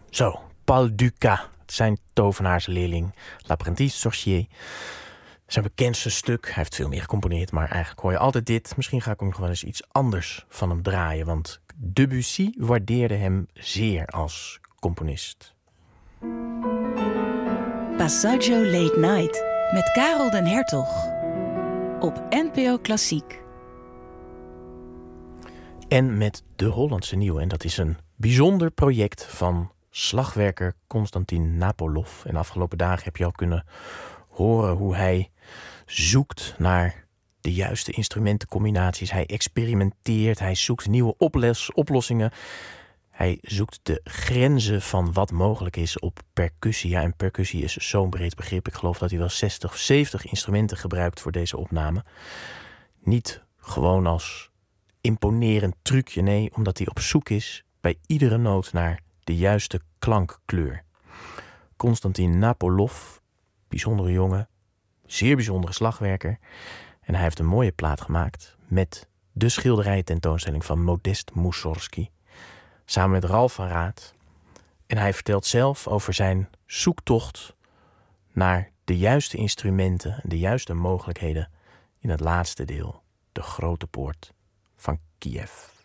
Zo, Paul Dukas, zijn tovenaarsleerling, L'apprenti sorcier. Zijn bekendste stuk. Hij heeft veel meer gecomponeerd, maar eigenlijk hoor je altijd dit. Misschien ga ik ook nog wel eens iets anders van hem draaien, want Debussy waardeerde hem zeer als componist. Passaggio Late Night met Karel den Hertog op NPO Klassiek. En met De Hollandse Nieuwe. En dat is een bijzonder project van slagwerker Konstantin Napolov. En de afgelopen dagen heb je al kunnen horen hoe hij zoekt naar de juiste instrumentencombinaties. Hij experimenteert, hij zoekt nieuwe oplossingen. Hij zoekt de grenzen van wat mogelijk is op percussie. Ja, en percussie is zo'n breed begrip. Ik geloof dat hij wel 60 of 70 instrumenten gebruikt voor deze opname. Niet gewoon als imponerend trucje, nee, omdat hij op zoek is bij iedere noot naar de juiste klankkleur. Konstantin Napolov, bijzondere jongen, zeer bijzondere slagwerker. En hij heeft een mooie plaat gemaakt met de schilderijententoonstelling van Modest Mussorgsky, samen met Ralph van Raat. En hij vertelt zelf over zijn zoektocht naar de juiste instrumenten en de juiste mogelijkheden in het laatste deel, de Grote Poort van Kiev.